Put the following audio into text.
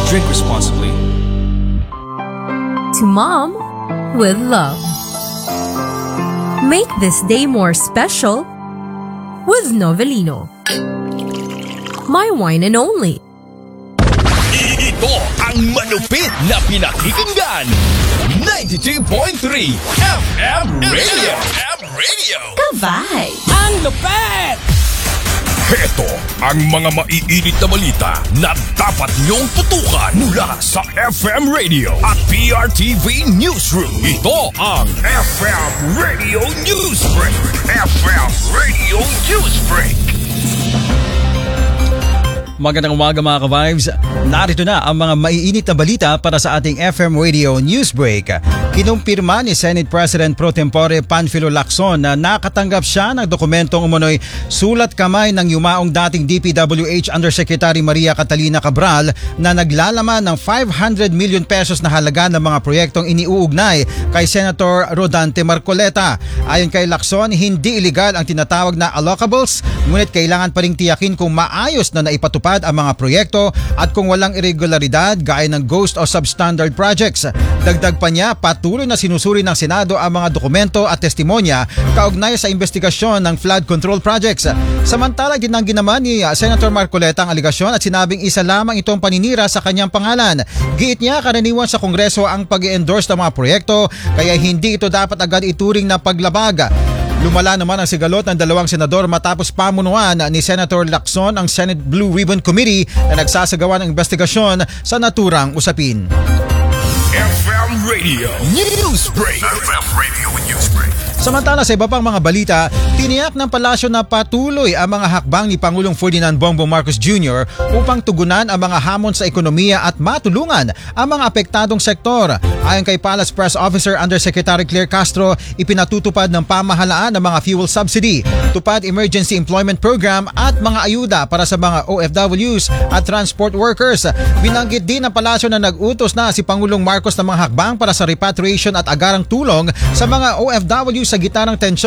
Drink responsibly. To Mom with love. Make this day more special with Novelino. My wine and only. Ito ang manupit na pinakikinggan. 92.3 FM Radio. Kavay! Ang lupit! Ito ang mga maiinit na balita na dapat niyong tutukan mula sa FM Radio at PRTV Newsroom. Ito ang FM Radio Newsbreak. FM Radio Newsbreak. Magandang umaga mga ka-vibes. Narito na ang mga maiinit na balita para sa ating FM Radio Newsbreak. Kinumpirma ni Senate President Pro Tempore Panfilo Lacson na nakatanggap siya ng dokumentong umunoy sulat kamay ng yumaong dating DPWH Undersecretary Maria Catalina Cabral na naglalaman ng 500 million pesos na halaga ng mga proyektong iniuugnay kay Senator Rodante Marcoleta. Ayon kay Lacson, hindi illegal ang tinatawag na allocables, ngunit kailangan pa ring tiyakin kung maayos na naipatupad ang mga proyekto at kung walang irregularidad gaya ng ghost o substandard projects. Dagdag pa niya, patuloy na sinusuri ng Senado ang mga dokumento at testimonya kaugnay sa investigasyon ng flood control projects. Samantala, ginanggi naman ni Senator Marcoleta ang aligasyon at sinabing isa lamang itong paninira sa kanyang pangalan. Giit niya, karaniwan sa Kongreso ang pag-endorse ng mga proyekto kaya hindi ito dapat agad ituring na paglabag. Lumala naman ang sigalot ng dalawang senador matapos pamunuan ni Senator Lacson ang Senate Blue Ribbon Committee na nagsasagawa ng investigasyon sa naturang usapin. FM Radio Newsbreak. FM Radio Newsbreak. Samantala sa iba pang mga balita, tiniyak ng palasyo na patuloy ang mga hakbang ni Pangulong Ferdinand Bongbong Marcos Jr. upang tugunan ang mga hamon sa ekonomiya at matulungan ang mga apektadong sektor. Ayon kay Palace Press Officer Undersecretary Claire Castro, ipinatutupad ng pamahalaan ang mga fuel subsidy, tupad emergency employment program at mga ayuda para sa mga OFWs at transport workers. Binanggit din ng palasyo na nag-utos na si Pangulong Marcos ng mga hakbang para sa repatriation at agarang tulong sa mga OFWs sa gitna ng tensyon